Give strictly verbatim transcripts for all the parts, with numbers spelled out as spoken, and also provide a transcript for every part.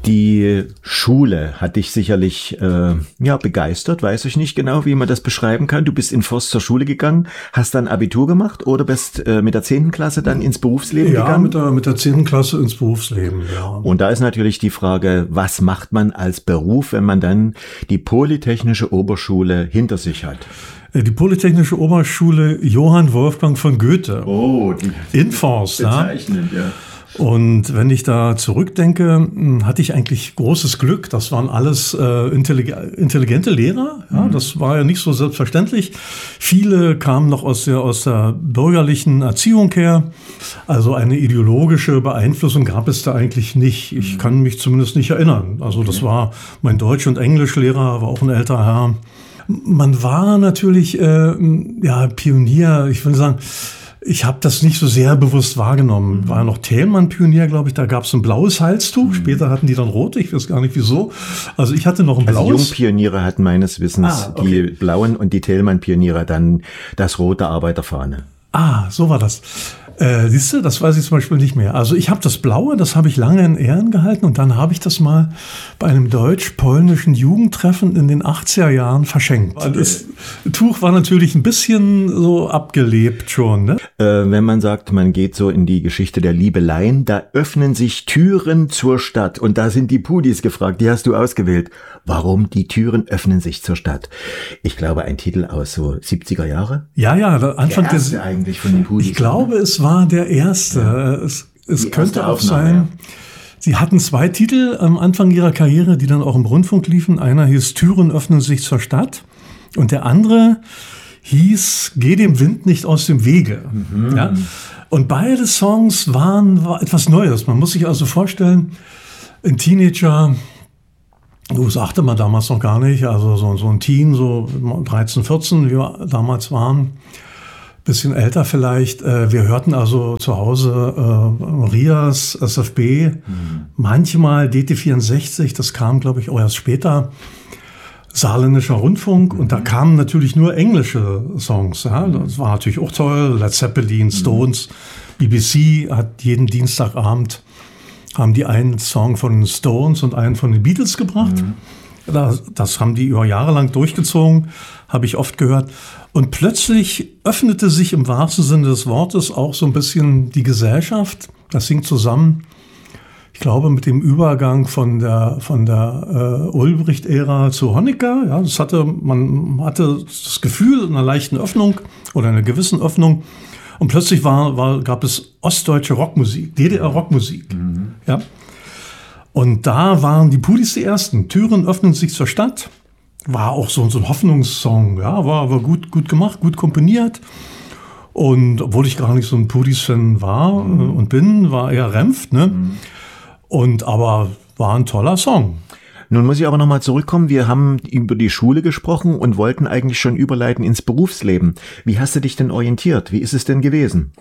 Die Schule hat dich sicherlich äh, ja begeistert, weiß ich nicht genau, wie man das beschreiben kann. Du bist in Voss zur Schule gegangen, hast dann Abitur gemacht oder bist äh, mit der zehnten Klasse dann ins Berufsleben ja, gegangen? Ja, mit der, mit der zehnten Klasse ins Berufsleben, ja. Und da ist natürlich die Frage, was macht man als Beruf, wenn man dann die Polytechnische Oberschule hinter sich hat? Die Polytechnische Oberschule Johann Wolfgang von Goethe. Oh, die in Voss, bezeichnend, ja. ja. Und wenn ich da zurückdenke, hatte ich eigentlich großes Glück. Das waren alles äh, intellig- intelligente Lehrer. Ja, mhm. Das war ja nicht so selbstverständlich. Viele kamen noch aus der, aus der bürgerlichen Erziehung her. Also eine ideologische Beeinflussung gab es da eigentlich nicht. Ich kann mich zumindest nicht erinnern. Also das war mein Deutsch- und Englischlehrer, war auch ein älterer Herr. Man war natürlich äh, ja Pionier. Ich würde sagen, ich habe das nicht so sehr bewusst wahrgenommen. War ja noch Thälmann-Pionier, glaube ich. Da gab es ein blaues Halstuch. Später hatten die dann rot. Ich weiß gar nicht wieso. Also ich hatte noch ein also blaues. Jungpioniere hatten meines Wissens ah, okay. die blauen und die Thälmann-Pioniere dann das rote Arbeiterfahne. Ah, so war das. Äh, siehst du, das weiß ich zum Beispiel nicht mehr. Also ich habe das Blaue, das habe ich lange in Ehren gehalten und dann habe ich das mal bei einem deutsch-polnischen Jugendtreffen in den achtziger Jahren verschenkt. Das Tuch war natürlich ein bisschen so abgelebt schon, ne? Äh, wenn man sagt, man geht so in die Geschichte der Liebeleien, da öffnen sich Türen zur Stadt und da sind die Pudis gefragt, die hast du ausgewählt. Warum die Türen öffnen sich zur Stadt? Ich glaube, ein Titel aus so siebziger Jahre. Ja, ja, Anfang der erste des eigentlich von den Pudis. Ich glaube, es war der erste. Ja. Es, es könnte erste auch Aufnahme, sein. Ja. Sie hatten zwei Titel am Anfang ihrer Karriere, die dann auch im Rundfunk liefen. Einer hieß Türen öffnen sich zur Stadt und der andere hieß Geh dem Wind nicht aus dem Wege. Mhm. Ja? Und beide Songs waren war etwas Neues. Man muss sich also vorstellen, ein Teenager, das sagte man damals noch gar nicht, also so, so ein Teen, so dreizehn, vierzehn, wie wir damals waren, bisschen älter vielleicht. Wir hörten also zu Hause äh, Rias, S F B, mhm. manchmal D T vierundsechzig, das kam, glaube ich, auch erst später, Saarländischer Rundfunk, mhm. und da kamen natürlich nur englische Songs. Ja? Das war natürlich auch toll, Led Zeppelin, Stones, mhm. B B C hat jeden Dienstagabend haben die einen Song von den Stones und einen von den Beatles gebracht. Mhm. Das, das haben die über Jahre lang durchgezogen, habe ich oft gehört. Und plötzlich öffnete sich im wahrsten Sinne des Wortes auch so ein bisschen die Gesellschaft. Das hing zusammen, ich glaube, mit dem Übergang von der, von der äh, Ulbricht-Ära zu Honecker. Ja, das hatte, man hatte das Gefühl einer leichten Öffnung oder einer gewissen Öffnung. Und plötzlich war, war, gab es ostdeutsche Rockmusik, D D R-Rockmusik. Mhm. Ja. Und da waren die Pudis die Ersten. Türen öffnen sich zur Stadt. War auch so, so ein Hoffnungssong. Ja, war, war gut, gut gemacht, gut komponiert. Und obwohl ich gar nicht so ein Pudis-Fan war mhm. und bin, war eher Renft, ne? Mhm. Und aber war ein toller Song. Nun muss ich aber nochmal zurückkommen. Wir haben über die Schule gesprochen und wollten eigentlich schon überleiten ins Berufsleben. Wie hast du dich denn orientiert? Wie ist es denn gewesen?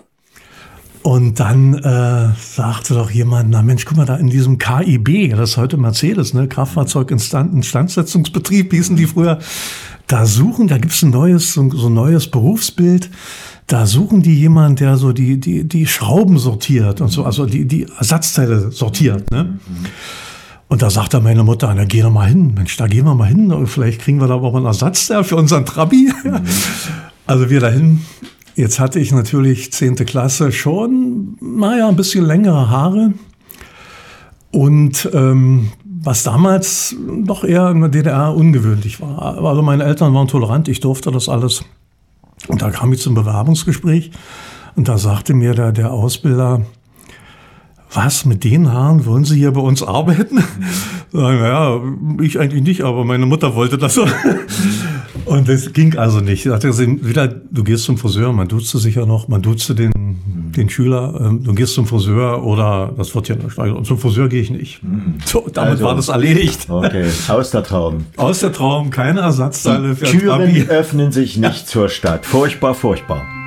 Und dann äh, sagte doch jemand, na Mensch, guck mal da in diesem K I B, das ist heute Mercedes, ne, Kraftfahrzeug-Instandsetzungsbetrieb hießen die früher, da suchen, da gibt's ein neues, so, so ein neues Berufsbild, da suchen die jemanden, der so die, die, die Schrauben sortiert und so, also die, die Ersatzteile sortiert, ne. Mhm. Und da sagte meine Mutter, na geh doch mal hin, Mensch, da gehen wir mal hin, vielleicht kriegen wir da auch mal einen Ersatzteil für unseren Trabi. Mhm. Also wir dahin. Jetzt hatte ich natürlich zehnte Klasse schon, naja, ein bisschen längere Haare. Und ähm, was damals doch eher in der D D R ungewöhnlich war. Also meine Eltern waren tolerant, ich durfte das alles. Und da kam ich zum Bewerbungsgespräch und da sagte mir der, der Ausbilder, was, mit den Haaren wollen Sie hier bei uns arbeiten? Mhm. Sagen, ja, ich eigentlich nicht, aber meine Mutter wollte das so. Und das ging also nicht. Ich dachte, wieder, du gehst zum Friseur, man duzt sicher noch, man duzt den, mhm. den Schüler, ähm, du gehst zum Friseur oder das wird ja nicht. Und zum Friseur gehe ich nicht. Mhm. So, damit also, war das erledigt. Okay, aus der Traum. Aus der Traum, keine Ersatzteile für Türen öffnen sich nicht ja. zur Stadt. Furchtbar, furchtbar.